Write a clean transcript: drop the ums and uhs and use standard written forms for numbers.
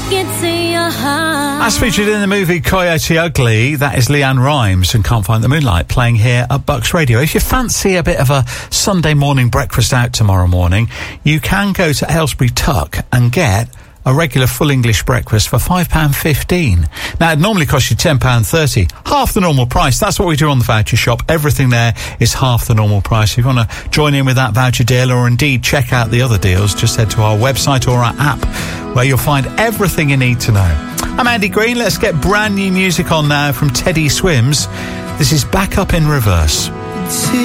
As featured in the movie Coyote Ugly, that is Leanne Rimes and Can't Find the Moonlight, playing here at Bucks Radio. If you fancy a bit of a Sunday morning breakfast out tomorrow morning, you can go to Aylesbury Tuck and get a regular full English breakfast for £5.15. Now, it normally costs you £10.30, half the normal price. That's what we do on the voucher shop. Everything there is half the normal price. If you want to join in with that voucher deal or indeed check out the other deals, just head to our website or our app where you'll find everything you need to know. I'm Andy Green. Let's get brand new music on now from Teddy Swims. This is Back Up in Reverse.